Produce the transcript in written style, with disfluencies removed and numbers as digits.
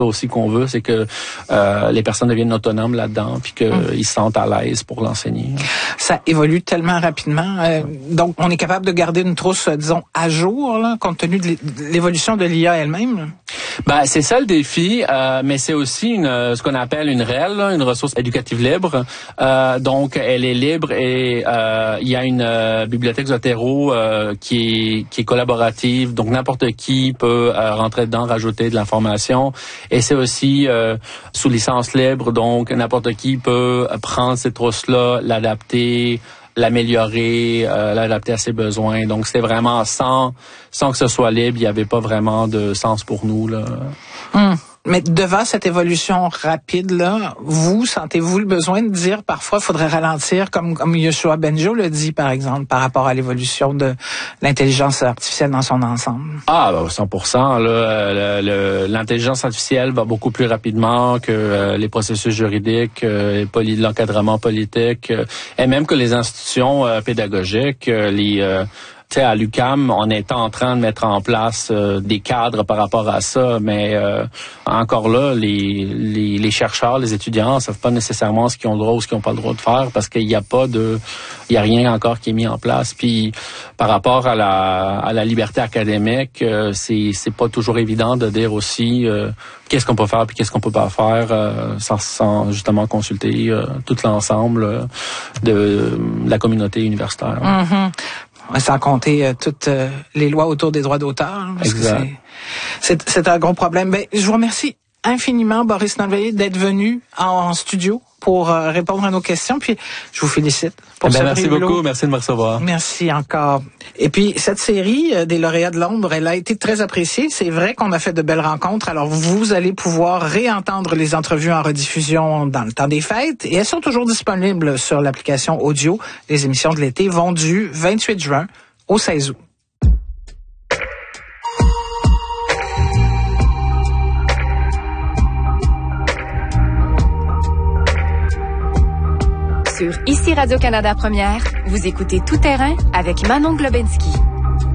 aussi qu'on veut, c'est que les personnes deviennent autonomes là-dedans, puis qu'ils se sentent à l'aise pour l'enseigner. Ça évolue tellement rapidement. Donc, on est capable de garder une trousse, disons, à jour, là, compte tenu de l'évolution de l'IA elle-même? Ben, c'est ça le défi, mais c'est aussi ce qu'on appelle une REL, là, une ressource éducative libre. Donc, elle est libre et il y a une bibliothèque Zotero qui est collaborative. Donc, n'importe qui peut rentrer dedans, rajouter de l'information. Et c'est aussi sous licence libre, donc n'importe qui peut prendre cette trousse-là, l'adapter, l'améliorer, l'adapter à ses besoins. Donc, c'est vraiment sans que ce soit libre, il n'y avait pas vraiment de sens pour nous, là. Mais devant cette évolution rapide-là, vous, sentez-vous le besoin de dire parfois il faudrait ralentir, comme Yoshua Bengio le dit, par exemple, par rapport à l'évolution de l'intelligence artificielle dans son ensemble? Ah, 100%. Là, l'intelligence artificielle va beaucoup plus rapidement que les processus juridiques, l'encadrement politique, et même que les institutions pédagogiques, à l'UQAM, on est en train de mettre en place des cadres par rapport à ça, mais encore là, les chercheurs, les étudiants savent pas nécessairement ce qu'ils ont le droit ou ce qu'ils n'ont pas le droit de faire parce qu'il y a rien encore qui est mis en place. Puis par rapport à la liberté académique, c'est pas toujours évident de dire aussi qu'est-ce qu'on peut faire puis qu'est-ce qu'on peut pas faire sans justement consulter tout l'ensemble de la communauté universitaire. Sans compter toutes les lois autour des droits d'auteur. Parce que c'est un gros problème. Ben, je vous remercie infiniment, Boris Nolveillé, d'être venu en studio pour répondre à nos questions. Puis, je vous félicite pour ce prix Merci Hulot. beaucoup. Merci de me recevoir. Merci encore. Et puis, cette série des lauréats de l'ombre, elle a été très appréciée. C'est vrai qu'on a fait de belles rencontres. Alors, vous allez pouvoir réentendre les entrevues en rediffusion dans le temps des fêtes. Et elles sont toujours disponibles sur l'application audio. Les émissions de l'été vont du 28 juin au 16 août. Sur Ici Radio-Canada Première, vous écoutez Tout terrain avec Manon Globensky.